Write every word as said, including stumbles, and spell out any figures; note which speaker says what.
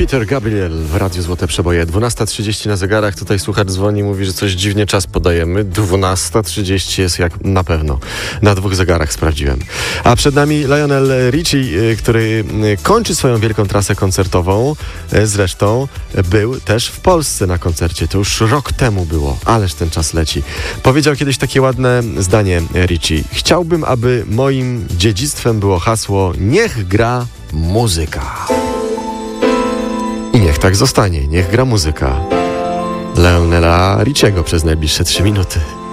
Speaker 1: Peter Gabriel w Radiu Złote Przeboje. dwunasta trzydzieści na zegarach. Tutaj słuchacz dzwoni, mówi, że coś dziwnie czas podajemy. dwunasta trzydzieści jest jak na pewno. Na dwóch zegarach sprawdziłem. A przed nami Lionel Richie, który kończy swoją wielką trasę koncertową. Zresztą był też w Polsce na koncercie. To już rok temu było. Ależ ten czas leci. Powiedział kiedyś takie ładne zdanie Richie. Chciałbym, aby moim dziedzictwem było hasło niech gra muzyka. I niech tak zostanie. Niech gra muzyka. Lionela Richiego przez najbliższe trzy minuty.